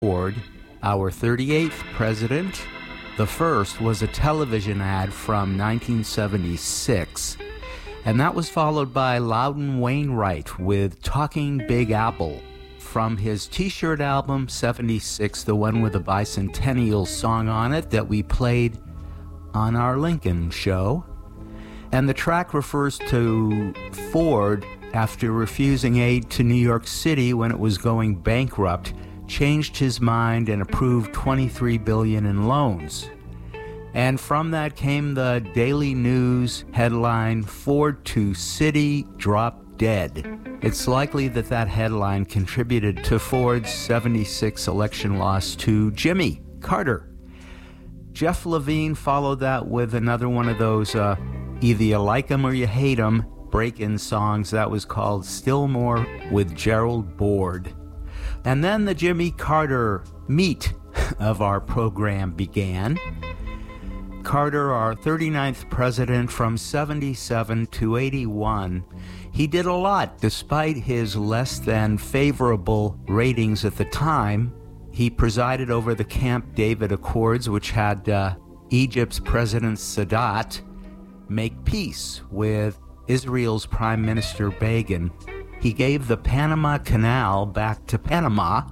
Ford, our 38th president. The first was a television ad from 1976, and that was followed by Loudon Wainwright with Talking Big Apple from his T-shirt album 76, the one with a bicentennial song on it that we played on our Lincoln show. And the track refers to Ford after refusing aid to New York City when it was going bankrupt, changed his mind and approved $23 billion in loans. And from that came the Daily News headline, Ford to City Drop Dead. It's likely that that headline contributed to Ford's 76 election loss to Jimmy Carter. Jeff Levine followed that with another one of those either you like 'em or you hate 'em break-in songs that was called Still More with Gerald Board. And then the Jimmy Carter meat of our program began. Carter, our 39th president from 77 to 81, he did a lot despite his less than favorable ratings at the time. He presided over the Camp David Accords, which had Egypt's President Sadat make peace with Israel's Prime Minister Begin. He gave the Panama Canal back to Panama.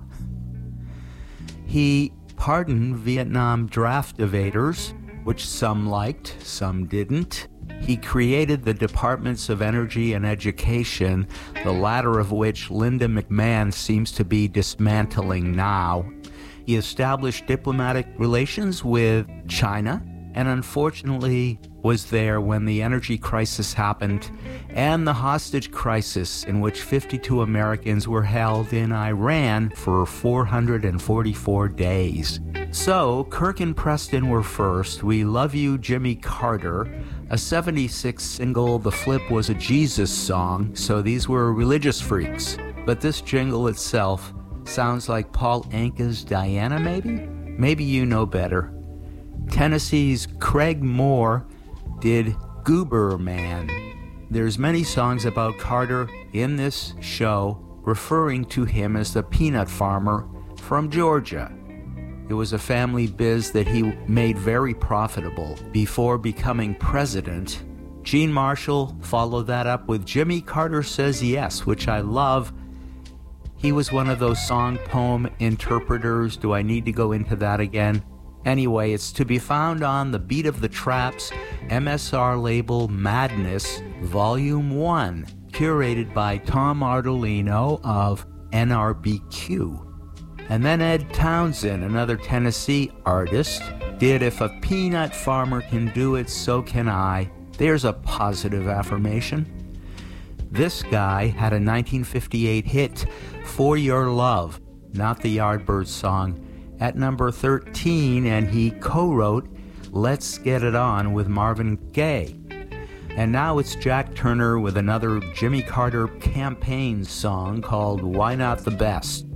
He pardoned Vietnam draft evaders, which some liked, some didn't. He created the Departments of Energy and Education, the latter of which Linda McMahon seems to be dismantling now. He established diplomatic relations with China, and unfortunately was there when the energy crisis happened and the hostage crisis in which 52 Americans were held in Iran for 444 days. So, Kirk and Preston were first. We Love You, Jimmy Carter, a 76 single. The flip was a Jesus song, so these were religious freaks. But this jingle itself sounds like Paul Anka's Diana, maybe? Maybe you know better. Tennessee's Craig Moore did Goober Man. There's many songs about Carter in this show referring to him as the peanut farmer from Georgia. It was a family biz that he made very profitable before becoming president. Gene Marshall followed that up with Jimmy Carter Says Yes, which I love. He was one of those song poem interpreters. Do I need to go into that again? Anyway, it's to be found on the Beat of the Traps MSR label Madness Volume 1, curated by Tom Ardolino of NRBQ. And then Ed Townsend, another Tennessee artist, did If a Peanut Farmer Can Do It, So Can I. There's a positive affirmation. This guy had a 1958 hit, For Your Love, not the Yardbirds song, at number 13, and he co-wrote Let's Get It On with Marvin Gaye. And now it's Jack Turner with another Jimmy Carter campaign song called Why Not the Best.